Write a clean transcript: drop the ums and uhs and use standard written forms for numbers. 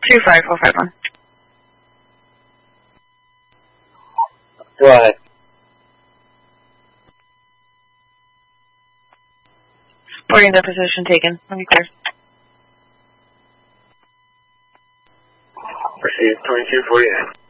25451. Go ahead. Reporting the position taken. Let me clear. Proceed 2248.